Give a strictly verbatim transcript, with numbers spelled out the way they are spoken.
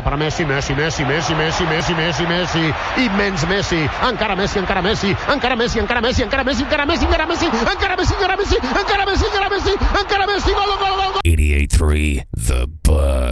per a Messi, Messi, Messi, Messi, Messi, Messi, Messi, Messi, immens Messi, encara Messi, encara Messi, encara Messi, encara Messi, encara Messi, encara Messi, encara Messi, encara Messi, encara Messi, encara Messi, encara Messi, encara Messi, gol, gol, gol, gol. eighty-eight point three The Buzz.